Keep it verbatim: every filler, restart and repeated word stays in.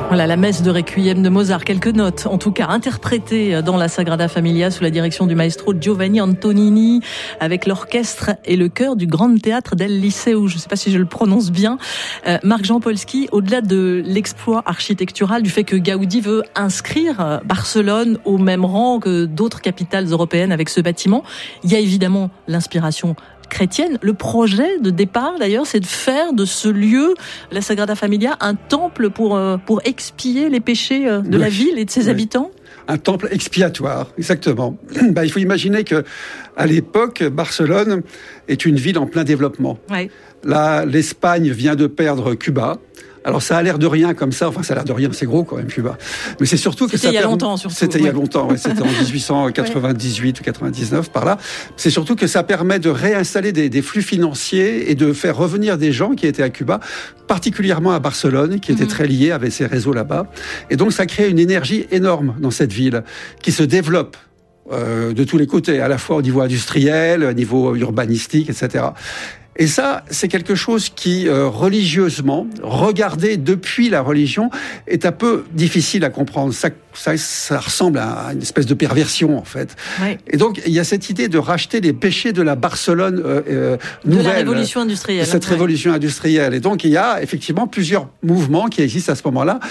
Voilà, la messe de Requiem de Mozart, quelques notes, en tout cas interprétées dans la Sagrada Familia sous la direction du maestro Giovanni Antonini, avec l'orchestre et le chœur du Grand Théâtre del Liceu. Je ne sais pas si je le prononce bien. Euh, Marc-Jean Polski, au-delà de l'exploit architectural, du fait que Gaudi veut inscrire Barcelone au même rang que d'autres capitales européennes avec ce bâtiment, il y a évidemment l'inspiration chrétienne. Le projet de départ, d'ailleurs, c'est de faire de ce lieu, la Sagrada Familia, un temple pour, pour expier les péchés de oui. la ville et de ses oui. habitants. Un temple expiatoire, exactement. Bah, il faut imaginer que, à l'époque, Barcelone est une ville en plein développement. Oui. Là, l'Espagne vient de perdre Cuba. Alors ça a l'air de rien comme ça, enfin ça a l'air de rien, c'est gros quand même Cuba. Mais c'est surtout que c'était ça il y a permet... longtemps surtout. C'était ouais. il y a longtemps, ouais, c'était en dix-huit cent quatre-vingt-dix-huit ouais. ou quatre-vingt-dix-neuf par là. C'est surtout que ça permet de réinstaller des, des flux financiers et de faire revenir des gens qui étaient à Cuba, particulièrement à Barcelone, qui étaient mm-hmm. très liés avec ces réseaux là-bas. Et donc ça crée une énergie énorme dans cette ville qui se développe. Euh, de tous les côtés, à la fois au niveau industriel, au niveau urbanistique, et cetera. Et ça, c'est quelque chose qui, euh, religieusement, regardé depuis la religion, est un peu difficile à comprendre. Ça, ça, ça ressemble à une espèce de perversion, en fait. Oui. Et donc, il y a cette idée de racheter les péchés de la Barcelone euh, euh, nouvelle. De la révolution industrielle. Cette ouais. révolution industrielle. Et donc, il y a effectivement plusieurs mouvements qui existent à ce moment-là.